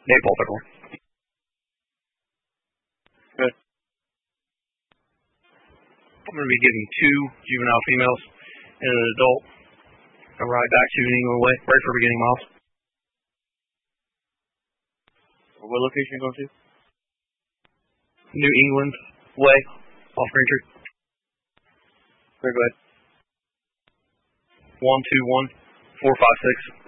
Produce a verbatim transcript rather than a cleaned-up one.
Nate Baltimore. Good. I'm going to be giving two juvenile females and an adult a ride back to New England Way, right for beginning miles. What location are you going to? New England Way, off Green Tree. Very good. One two one four five six.